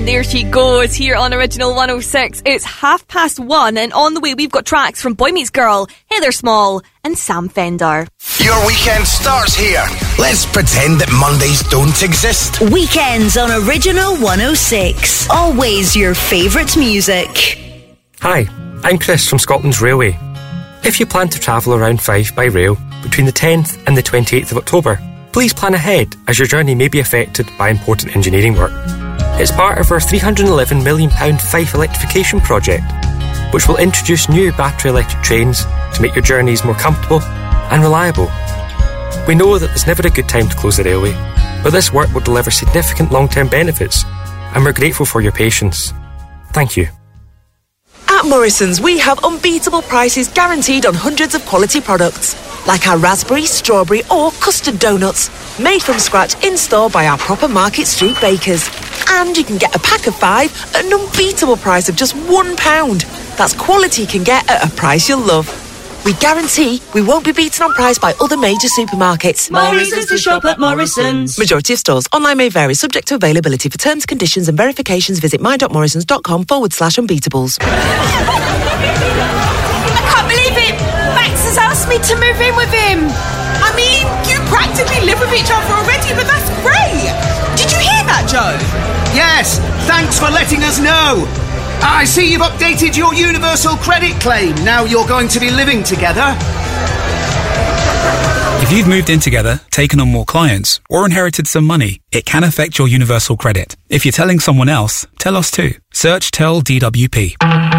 There she goes, here on Original 106. It's 1:30, and on the way we've got tracks from Boy Meets Girl, Heather Small and Sam Fender. Your weekend starts here. Let's pretend that Mondays don't exist. Weekends on Original 106. Always your favourite music. Hi, I'm Chris from Scotland's Railway. If you plan to travel around Fife by rail between the 10th and the 28th of October, please plan ahead as your journey may be affected by important engineering work. It's part of our £311 million Fife electrification project, which will introduce new battery electric trains to make your journeys more comfortable and reliable. We know that there's never a good time to close the railway, but this work will deliver significant long-term benefits, and we're grateful for your patience. Thank you. At Morrison's, we have unbeatable prices guaranteed on hundreds of quality products, like our raspberry, strawberry or custard donuts, made from scratch in-store by our proper Market Street bakers. And you can get a pack of 5 at an unbeatable price of just £1. That's quality you can get at a price you'll love. We guarantee we won't be beaten on price by other major supermarkets. More reasons to shop at Morrison's. Majority of stores. Online may vary, subject to availability. For terms, conditions and verifications, visit my.morrisons.com/unbeatables. I can't believe it! Max has asked me to move in with him. I mean, you practically live with each other already, but that's great. Did you hear that, Joe? Yes, thanks for letting us know. I see you've updated your universal credit claim. Now you're going to be living together. If you've moved in together, taken on more clients, or inherited some money, it can affect your universal credit. If you're telling someone else, tell us too. Search Tell DWP.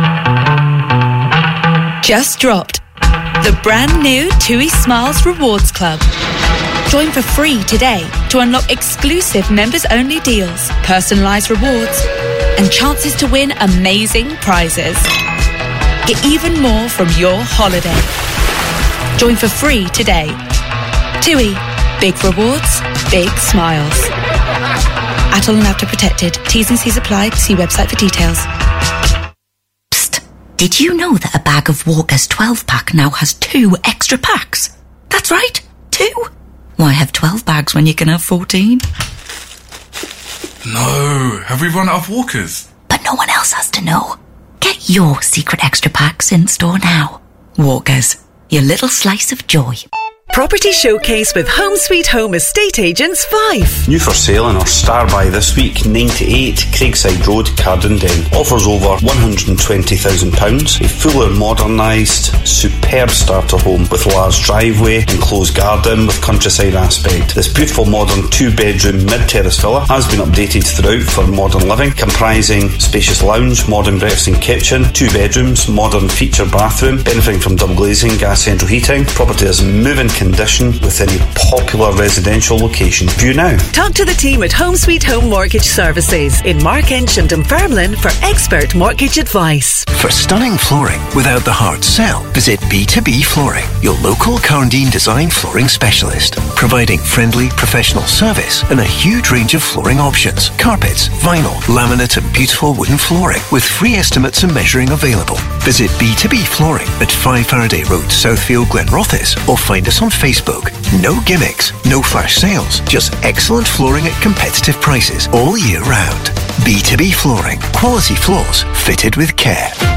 Just dropped the brand new TUI Smiles Rewards Club. Join for free today to unlock exclusive members-only deals, personalised rewards, and chances to win amazing prizes. Get even more from your holiday. Join for free today. TUI. Big rewards, big smiles. Atoll and After Protected. T's and C's apply. See website for details. Psst. Did you know that a bag of Walker's 12-pack now has 2 extra packs? That's right, 2. Why have 12 bags when you can have 14? No, have we run out of Walkers? But no one else has to know. Get your secret extra packs in store now. Walkers, your little slice of joy. Property Showcase with Home Sweet Home Estate Agents 5. New for sale in our Star Buy this week, 98 Craigside Road, Cardenden. Offers over £120,000. A fuller modernised, superb starter home with large driveway, enclosed garden with countryside aspect. This beautiful modern 2-bedroom mid-terrace villa has been updated throughout for modern living, comprising spacious lounge, modern breakfast and kitchen, 2 bedrooms, modern feature bathroom, benefiting from double glazing, gas central heating. Property is move-in condition within a popular residential location. View now. Talk to the team at Home Sweet Home Mortgage Services in Markench and Dunfermline for expert mortgage advice. For stunning flooring without the hard sell, visit B2B Flooring, your local Carndine design flooring specialist, providing friendly professional service and a huge range of flooring options: carpets, vinyl, laminate and beautiful wooden flooring with free estimates and measuring available. Visit B2B Flooring at 5 Faraday Road, Southfield, Glenrothes, or find us on Facebook. No gimmicks, no flash sales, just excellent flooring at competitive prices all year round. B2B Flooring, quality floors fitted with care.